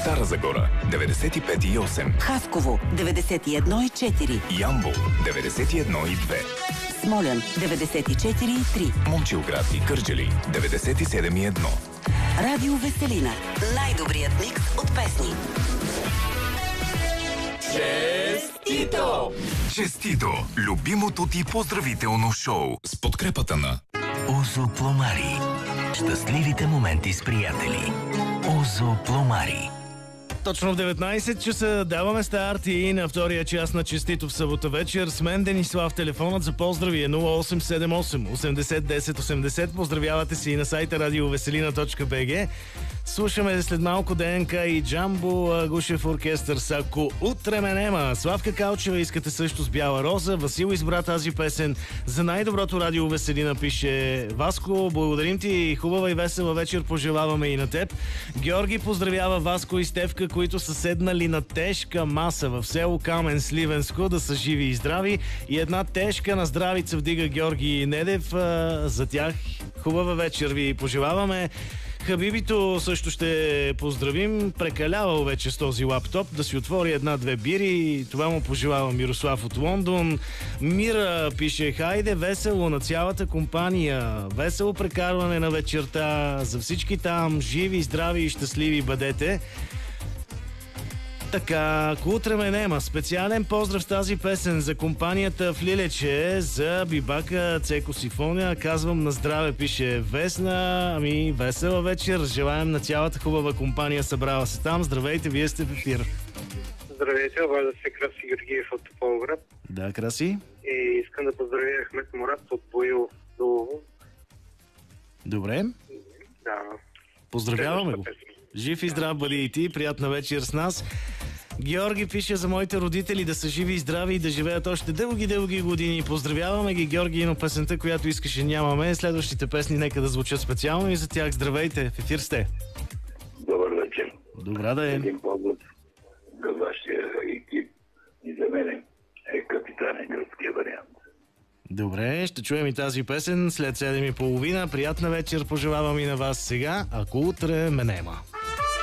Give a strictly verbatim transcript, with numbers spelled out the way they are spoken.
Стара Загора деветдесет и пет и осем, Хасково деветдесет и едно и четири, Ямбол деветдесет и едно и две, Смолян деветдесет и четири и три, Момчилград и Кърджали деветдесет и седем и едно. Радио Веселина. Най-добрият микс от песни. Честито! Честито! Любимото ти поздравително шоу с подкрепата на Озо Пломари. Щастливите моменти с приятели. Озо Пломари. Точно в деветнайсет часа даваме старт и на втория час на Честито в събота вечер. С мен Денислав. Телефонът за поздрави е нула осем седем осем осемдесет десет осемдесет. Поздравявате си и на сайта радиовеселина точка би джи. Слушаме след малко ДНК и Джамбо Гушев оркестър с Ако утре ме нема. Славка Калчева искате също с Бяла роза. Васил избра тази песен. За най-доброто радио Веселина пише Васко. Благодарим ти. Хубава и весела вечер пожелаваме и на теб. Георги поздравява Васко и Стевка, които са седнали на тежка маса в село Камен, Сливенско, да са живи и здрави. И една тежка на здравица вдига Георги Недев. За тях хубава вечер ви пожелаваме. Хабибито също ще поздравим. Прекалявал вече с този лаптоп. Да си отвори една-две бири. Това му пожелава Мирослав от Лондон. Мира пише: хайде весело на цялата компания. Весело прекарване на вечерта. За всички там живи, здрави и щастливи бъдете. Така, ако утре ме нема, специален поздрав с тази песен за компанията в Лилече, за бибака Цеко Сифония. Казвам на здраве, пише Весна. Ами, весела вечер. Желаем на цялата хубава компания, събрала се там. Здравейте, вие сте в ефир. Здравейте, обажда се Краси Георгиев от Тополовград. Да, Краси. И искам да поздравя Ахмет Мурат от Боил Долово. Добре. Да. Поздравяваме го. Жив и здрав бъди и ти. Приятна вечер с нас. Георги пише за моите родители да са живи и здрави и да живеят още дълги-дълги години. Поздравяваме ги, Георги, но песента, която искаше, нямаме. Следващите песни нека да звучат специално и за тях. Здравейте, в ефир сте. Добър вечер. Добра да е. Един поглед към вашия екип и за мен е капитанен гръцкия вариант. Добре, ще чуем и тази песен след седем и половина. Приятна вечер пожелавам и на вас сега, ако утре ме нема.